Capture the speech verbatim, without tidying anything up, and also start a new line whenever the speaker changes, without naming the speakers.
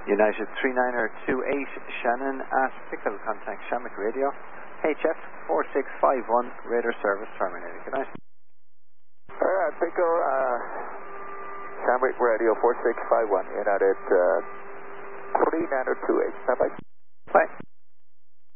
United three niner two eight, Shannon at Pickle, contact Shamrock Radio. H F four six five one, radar service terminated. Good night.
Alright, Pickle, uh, Shamrock Radio four six five one, United uh, three niner two eight. Bye bye.
Bye.